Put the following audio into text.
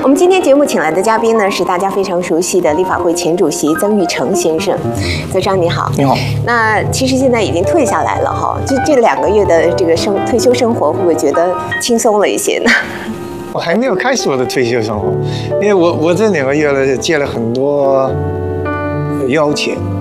我们今天节目请来的嘉宾呢，是大家非常熟悉的立法会前主席曾钰成先生。曾生你好。 你好。 那其实现在已经退下来了哈，这2个月的这个退休生活，会不会觉得轻松了一些呢？ 我还没有开始我的退休生活，因为我这2个月了借了很多要钱，